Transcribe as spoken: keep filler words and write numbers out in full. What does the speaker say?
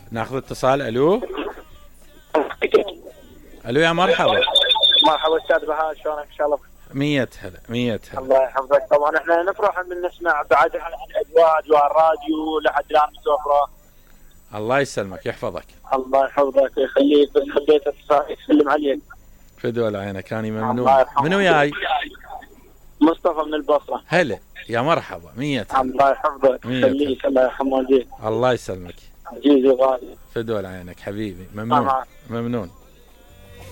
ناخذ اتصال. الو الو يا مرحبا. مرحبا استاذ بهاء، شلونك؟ ان شاء الله مية هلا مية هلا. الله يحفظك. طبعا احنا نفرح من نسمع بعد عن الاجواء، اجواء الراديو لحد الان متوفره. الله يسلمك يحفظك. الله يحفظك ويخليك، بس حبيت اسلم عليك. فدوى عينك، اني ممنون. منو جاي؟ مصطفى من البصره. هلا يا مرحبا. مية هلا. الله يحفظك ويخليك، الله يرحم والديك. الله يسلمك. عزيزي وغالي. فدوى عينك حبيبي، ممنون ممنون.